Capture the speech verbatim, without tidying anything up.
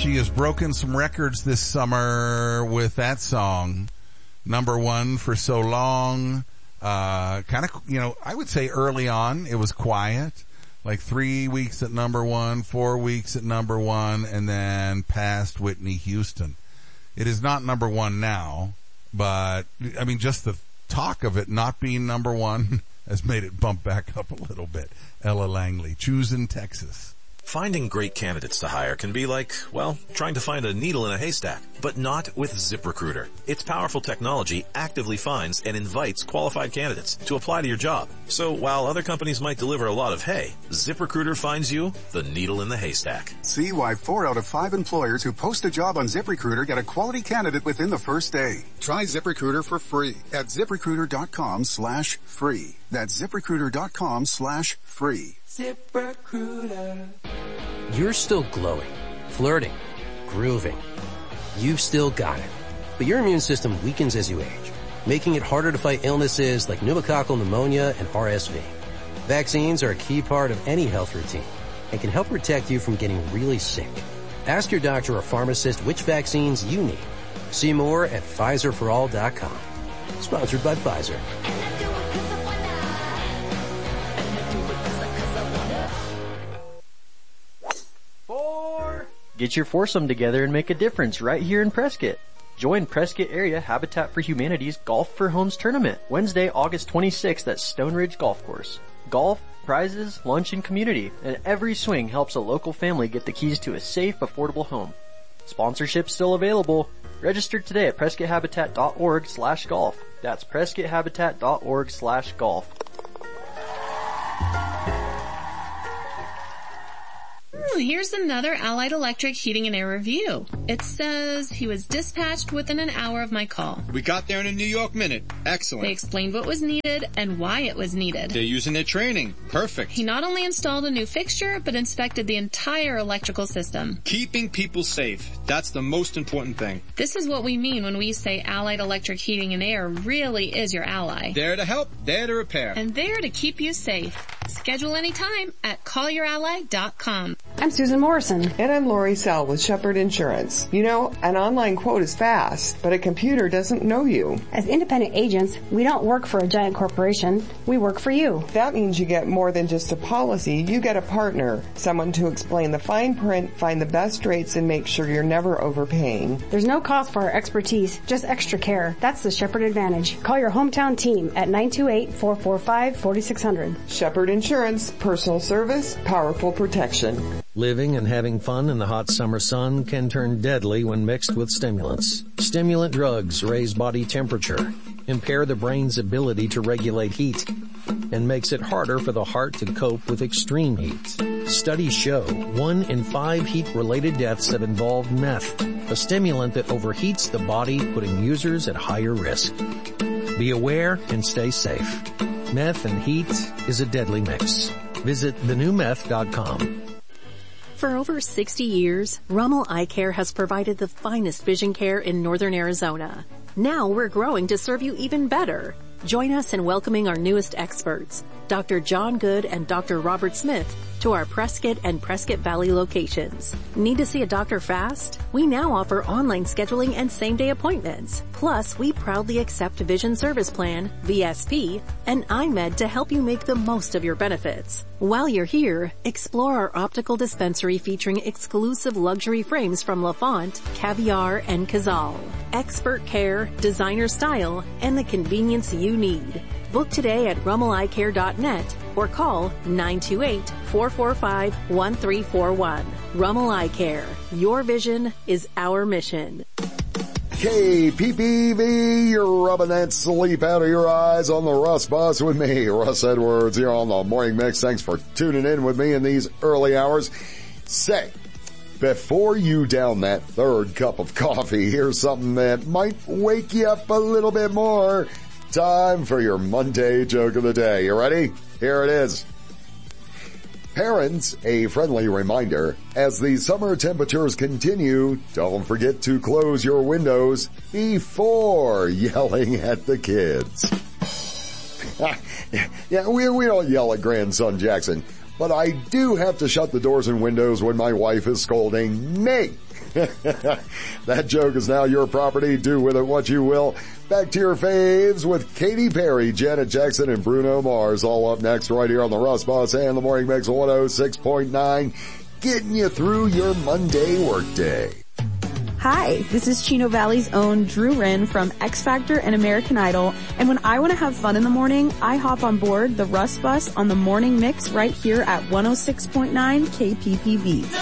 She has broken some records this summer with that song. Number one for so long. Uh, kind of, you know, I would say early on it was quiet. Like three weeks at number one, four weeks at number one, and then past Whitney Houston. It is not number one now, but, I mean, just the talk of it not being number one has made it bump back up a little bit. Ella Langley, Choosing Texas. Finding great candidates to hire can be like, well, trying to find a needle in a haystack, but not with ZipRecruiter. Its powerful technology actively finds and invites qualified candidates to apply to your job. So while other companies might deliver a lot of hay, ZipRecruiter finds you the needle in the haystack. See why four out of five employers who post a job on ZipRecruiter get a quality candidate within the first day. Try ZipRecruiter for free at ZipRecruiter.com slash free. That's ZipRecruiter.com slash free. ZipRecruiter. You're still glowing, flirting, grooving. You've still got it. But your immune system weakens as you age, making it harder to fight illnesses like pneumococcal pneumonia and R S V. Vaccines are a key part of any health routine and can help protect you from getting really sick. Ask your doctor or pharmacist which vaccines you need. See more at Pfizer for all dot com. Sponsored by Pfizer. Get your foursome together and make a difference right here in Prescott. Join Prescott Area Habitat for Humanity's Golf for Homes Tournament, Wednesday, August twenty-sixth at Stone Ridge Golf Course. Golf, prizes, lunch, and community, and every swing helps a local family get the keys to a safe, affordable home. Sponsorship still available. Register today at PrescottHabitat.org slash golf. That's PrescottHabitat.org slash golf. Ooh, here's another Allied Electric heating and air review. It says he was dispatched within an hour of my call. We got there in a New York minute. Excellent. They explained what was needed and why it was needed. They're using their training. Perfect. He not only installed a new fixture, but inspected the entire electrical system. Keeping people safe. That's the most important thing. This is what we mean when we say Allied Electric Heating and Air really is your ally. There to help, there to repair. And there to keep you safe. Schedule anytime at call your ally dot com. I'm Susan Morrison. And I'm Lori Sell with Shepherd Insurance. You know, an online quote is fast, but a computer doesn't know you. As independent agents, we don't work for a giant corporation. We work for you. That means you get more than just a policy. You get a partner, someone to explain the fine print, find the best rates, and make sure you're never overpaying. There's no cost for our expertise, just extra care. That's the Shepherd advantage. Call your hometown team at nine two eight, four four five, four six zero zero. Shepherd Insurance, personal service, powerful protection. Living and having fun in the hot summer sun can turn deadly when mixed with stimulants. Stimulant drugs raise body temperature, impair the brain's ability to regulate heat, and makes it harder for the heart to cope with extreme heat. Studies show one in five heat-related deaths have involved meth, a stimulant that overheats the body, putting users at higher risk. Be aware and stay safe. Meth and heat is a deadly mix. Visit the new meth dot com. For over sixty years, Rummel Eye Care has provided the finest vision care in northern Arizona. Now we're growing to serve you even better. Join us in welcoming our newest experts, Doctor John Good and Doctor Robert Smith, to our Prescott and Prescott Valley locations. Need to see a doctor fast? We now offer online scheduling and same-day appointments. Plus, we proudly accept Vision Service Plan, V S P, and iMed to help you make the most of your benefits. While you're here, explore our optical dispensary featuring exclusive luxury frames from LaFont, Caviar, and Cazal. Expert care, designer style, and the convenience you need. Book today at rummel eye care dot net or call nine two eight, four four five, one three four one. Rummel Eye Care. Your vision is our mission. K P P V, you're rubbing that sleep out of your eyes on the Russ Bus with me, Russ Edwards, here on the Morning Mix. Thanks for tuning in with me in these early hours. Say, before you down that third cup of coffee, here's something that might wake you up a little bit more. Time for your Monday joke of the day. You ready? Here it is. Parents, a friendly reminder, as the summer temperatures continue, don't forget to close your windows before yelling at the kids. Yeah, we, we don't yell at grandson Jackson, but I do have to shut the doors and windows when my wife is scolding me. That joke is now your property. Do with it what you will. Back to your faves with Katy Perry, Janet Jackson, and Bruno Mars. All up next right here on the Russ Bus and the Morning Mix one oh six point nine. Getting you through your Monday workday. Hi, this is Chino Valley's own Drew Wren from X Factor and American Idol. And when I want to have fun in the morning, I hop on board the Russ Bus on the Morning Mix right here at one oh six point nine K P P V.